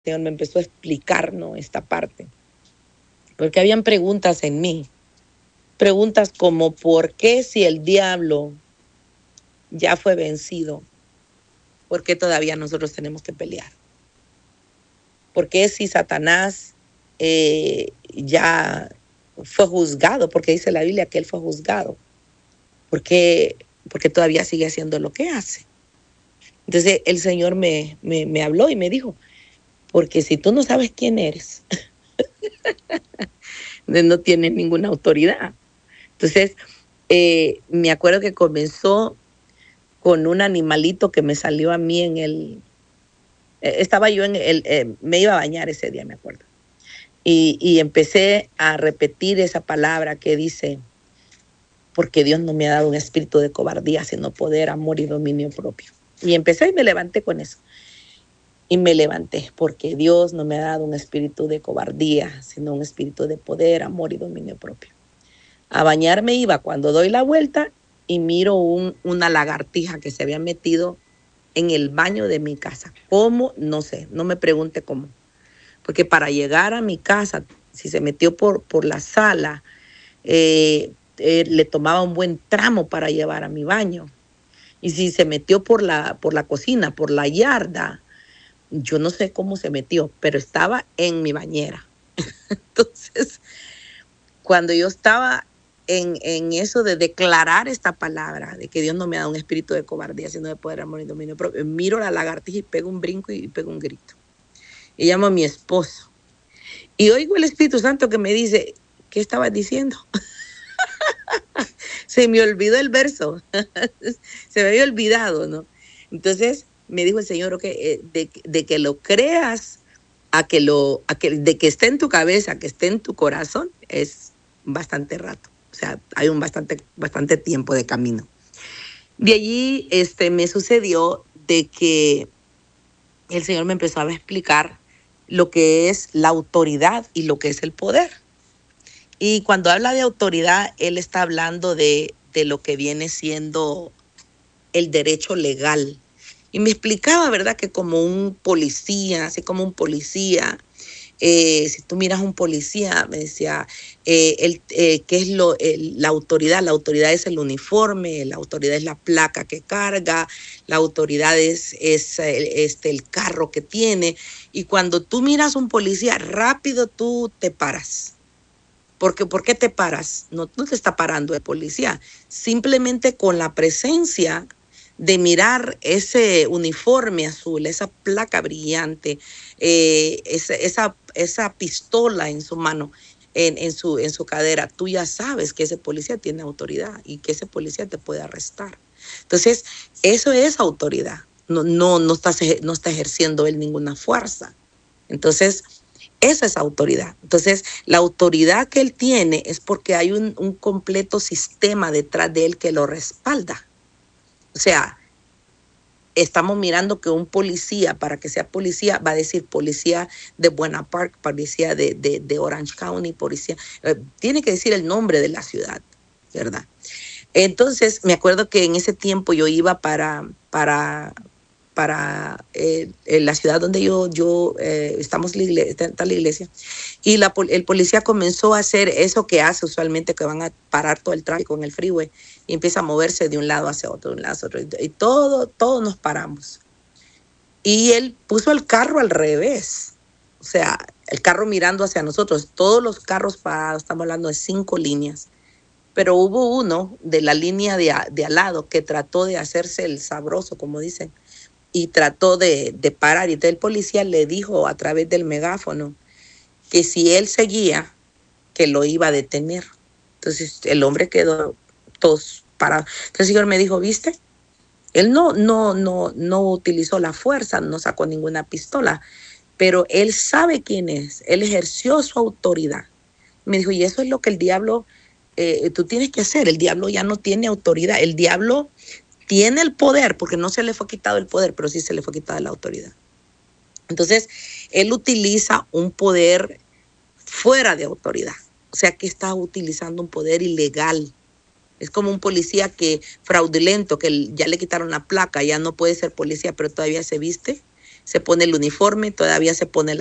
Señor me empezó a explicar, ¿no?, esta parte. Porque habían preguntas en mí. Preguntas como, ¿por qué si el diablo ya fue vencido? ¿Por qué todavía nosotros tenemos que pelear? ¿Por qué si Satanás ya fue juzgado? Porque dice la Biblia que él fue juzgado. ¿Por qué? Porque todavía sigue haciendo lo que hace. Entonces el Señor me habló y me dijo, porque si tú no sabes quién eres, no tienes ninguna autoridad. Entonces, me acuerdo que comenzó con un animalito que me salió a mí en el... estaba yo en el... me iba a bañar ese día, me acuerdo. Y empecé a repetir esa palabra que dice, porque Dios no me ha dado un espíritu de cobardía, sino poder, amor y dominio propio. Y empecé y me levanté con eso. Y me levanté, porque Dios no me ha dado un espíritu de cobardía, sino un espíritu de poder, amor y dominio propio. A bañarme iba cuando doy la vuelta y miro una lagartija que se había metido en el baño de mi casa. ¿Cómo? No sé, no me pregunte cómo. Porque para llegar a mi casa, si se metió por la sala, le tomaba un buen tramo para llevar a mi baño. Y si se metió por la cocina, por la yarda, yo no sé cómo se metió, pero estaba en mi bañera. Entonces, cuando yo estaba en eso de declarar esta palabra, de que Dios no me ha dado un espíritu de cobardía, sino de poder, amor y dominio propio, miro a la lagartija y pego un brinco y pego un grito. Y llamo a mi esposo. Y oigo el Espíritu Santo que me dice, ¿qué estabas diciendo? Se me olvidó el verso. Se me había olvidado, ¿no? Entonces me dijo el Señor de que lo creas, de que esté en tu cabeza, que esté en tu corazón, es bastante rato. O sea, hay un bastante tiempo de camino. De allí me sucedió de que el Señor me empezó a explicar lo que es la autoridad y lo que es el poder. Y cuando habla de autoridad, Él está hablando de lo que viene siendo el derecho legal. Y me explicaba, ¿verdad?, que como un policía, así como un policía, si tú miras a un policía, me decía, ¿qué es la autoridad? La autoridad es el uniforme, la autoridad es la placa que carga, la autoridad es el carro que tiene. Y cuando tú miras a un policía, rápido tú te paras. Porque, ¿por qué te paras? No te está parando el policía. Simplemente con la presencia de mirar ese uniforme azul, esa placa brillante, esa pistola en su mano, en su cadera, tú ya sabes que ese policía tiene autoridad y que ese policía te puede arrestar. Entonces, eso es autoridad. No está ejerciendo él ninguna fuerza. Entonces, esa es autoridad. Entonces, la autoridad que él tiene es porque hay un completo sistema detrás de él que lo respalda. O sea, estamos mirando que un policía, para que sea policía, va a decir policía de Buena Park, policía de Orange County, policía, tiene que decir el nombre de la ciudad, ¿verdad? Entonces, me acuerdo que en ese tiempo yo iba para la ciudad donde estamos está la iglesia, y el policía comenzó a hacer eso que hace usualmente, que van a parar todo el tráfico en el freeway y empieza a moverse de un lado hacia otro, de un lado hacia otro, y todos nos paramos. Y él puso el carro al revés, o sea, el carro mirando hacia nosotros, todos los carros parados, estamos hablando de 5 líneas. Pero hubo uno de la línea de al lado que trató de hacerse el sabroso, como dicen, y trató de parar. Y entonces el policía le dijo a través del megáfono que si él seguía, que lo iba a detener. Entonces el hombre quedó todos parados. Entonces el señor me dijo, ¿viste? Él no utilizó la fuerza, no sacó ninguna pistola, pero él sabe quién es. Él ejerció su autoridad. Me dijo, y eso es lo que el diablo, tú tienes que hacer. El diablo ya no tiene autoridad. El diablo tiene el poder, porque no se le fue quitado el poder, pero sí se le fue quitada la autoridad. Entonces, él utiliza un poder fuera de autoridad. O sea, que está utilizando un poder ilegal. Es como un policía fraudulento, que ya le quitaron la placa, ya no puede ser policía, pero todavía se viste se pone el uniforme, todavía se pone